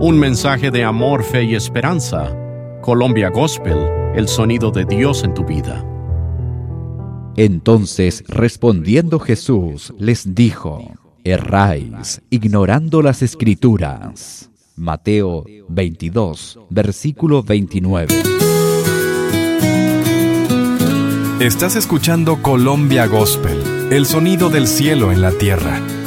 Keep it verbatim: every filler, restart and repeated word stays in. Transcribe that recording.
Un mensaje de amor, fe y esperanza. Colombia Gospel, el sonido de Dios en tu vida. Entonces, respondiendo Jesús, les dijo: erráis, ignorando las Escrituras. Mateo veintidós, versículo veintinueve. Estás escuchando Colombia Gospel, el sonido del cielo en la tierra.